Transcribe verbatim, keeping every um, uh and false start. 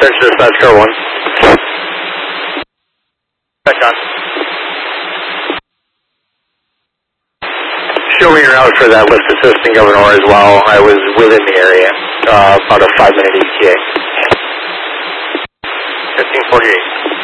Search dispatch car one. Back on. Show me your route for that lift assistant governor as well. I was within the area, uh, about a five minute E T A. fifteen forty-eight.